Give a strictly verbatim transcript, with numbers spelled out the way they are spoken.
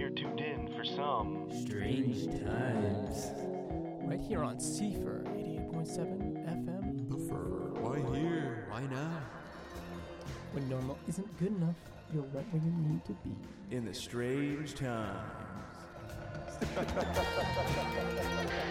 you're tuned in for some Strange Times. Right here on Seafer eighty-eight point seven F M. The Fur. Why here? Why now? When normal isn't good enough, you're right where you need to be. In the Strange Times.